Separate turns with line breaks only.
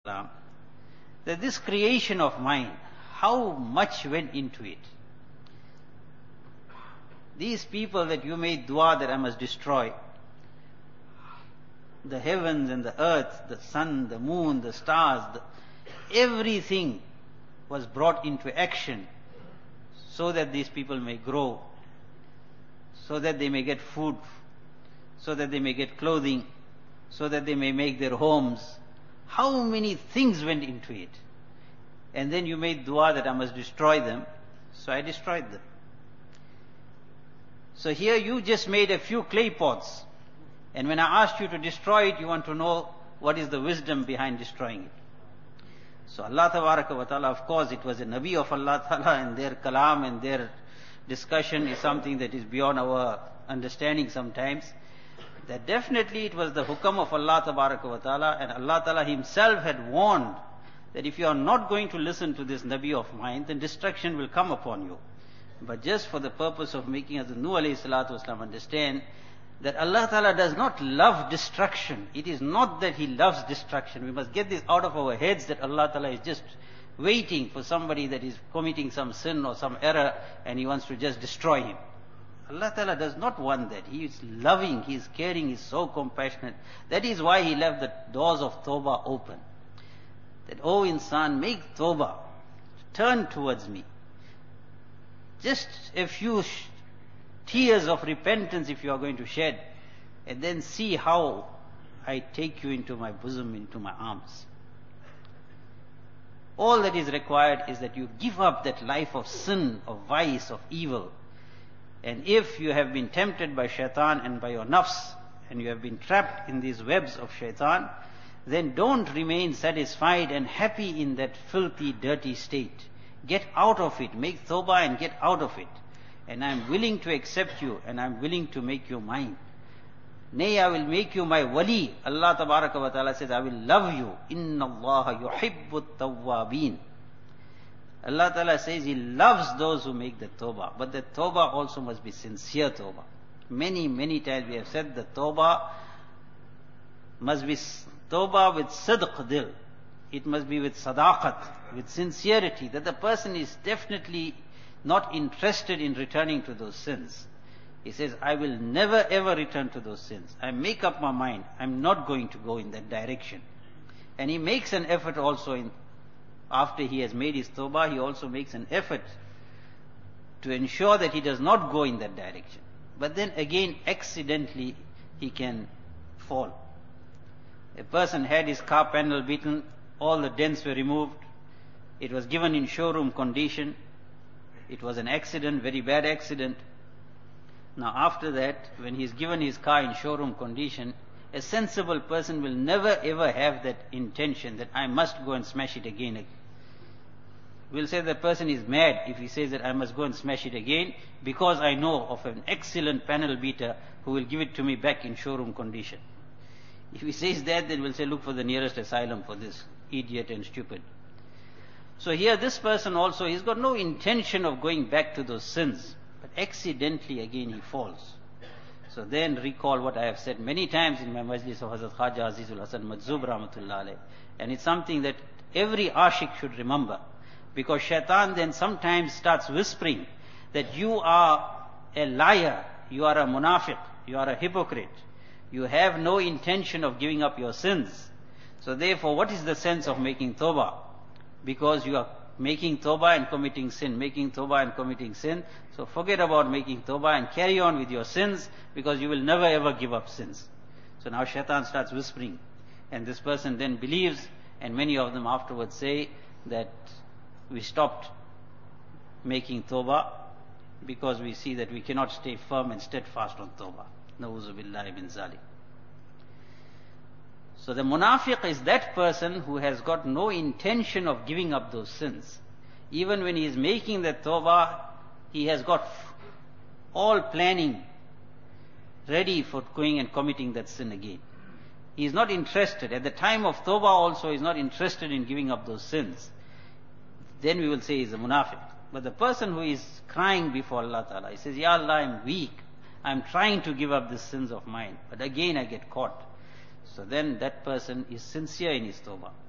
that this creation of mine, how much went into it. These people that you made dua that I must destroy, the heavens and the earth, the sun, the moon, the stars, everything was brought into action so that these people may grow, so that they may get food, so that they may get clothing, so that they may make their homes. How many things went into it? And then you made dua that I must destroy them, so I destroyed them. So here you just made a few clay pots, and when I asked you to destroy it, you want to know what is the wisdom behind destroying it. So Allah Tabaraka wa Ta'ala, of course, it was a Nabi of Allah Ta'ala, and their kalam and their discussion is something that is beyond our understanding sometimes. That definitely it was the hukam of Allah Tabaraka wa Ta'ala, and Allah Ta'ala Himself had warned that if you are not going to listen to this Nabi of mine, then destruction will come upon you. But just for the purpose of making Hazrat Nuh alayhi salatu wasalam understand that Allah Ta'ala does not love destruction. It is not that He loves destruction. We must get this out of our heads that Allah Ta'ala is just waiting for somebody that is committing some sin or some error and He wants to just destroy him. Allah Ta'ala does not want that. He is loving, He is caring, He is so compassionate. That is why He left the doors of Tawbah open. That, oh insan, make Tawbah. Turn towards me. Just a few tears of repentance if you are going to shed, and then see how I take you into my bosom, into my arms. All that is required is that you give up that life of sin, of vice, of evil. And if you have been tempted by shaitan and by your nafs, and you have been trapped in these webs of shaitan, then don't remain satisfied and happy in that filthy, dirty state. Get out of it, make tawbah and get out of it. And I am willing to accept you, and I am willing to make you mine. Nay, I will make you my wali. Allah Tabaraka wa Ta'ala says, I will love you. Inna Allaha yuhibbu tawwabin. Allah Ta'ala says He loves those who make the tawbah. But the tawbah also must be sincere tawbah. Many, many times we have said the tawbah must be tawbah with sidq dil. It must be with sadaqat, with sincerity, that the person is definitely not interested in returning to those sins. He says, I will never ever return to those sins. I make up my mind, I'm not going to go in that direction. And he makes an effort also after he has made his tawbah, he also makes an effort to ensure that he does not go in that direction. But then again, accidentally, he can fall. A person had his car panel beaten, all the dents were removed, it was given in showroom condition, it was an accident, very bad accident. Now after that, when he is given his car in showroom condition, a sensible person will never ever have that intention that I must go and smash it again. We'll say the person is mad if he says that I must go and smash it again because I know of an excellent panel beater who will give it to me back in showroom condition. If he says that, then we'll say look for the nearest asylum for this idiot and stupid. So here this person also, he's got no intention of going back to those sins, but accidentally again he falls. So then recall what I have said many times in my majlis of Hazrat Khaja Azizul Hasan Majzub Rahmatullah Alayh. And it's something that every ashik should remember. Because shaitan then sometimes starts whispering that you are a liar, you are a munafiq, you are a hypocrite. You have no intention of giving up your sins. So therefore, what is the sense of making tawbah? Because you are making tawbah and committing sin, making tawbah and committing sin. So forget about making tawbah and carry on with your sins, because you will never ever give up sins. So now shaitan starts whispering, and this person then believes, and many of them afterwards say that we stopped making tawbah because we see that we cannot stay firm and steadfast on tawbah. Na'uzu billahi min zalik. So the munafiq is that person who has got no intention of giving up those sins. Even when he is making the tawbah, he has got all planning ready for going and committing that sin again. He is not interested. At the time of tawbah also, he is not interested in giving up those sins. Then we will say he is a munafiq. But the person who is crying before Allah Ta'ala, he says, Ya Allah, I am weak. I am trying to give up the sins of mine, but again I get caught. So then that person is sincere in his tawbah.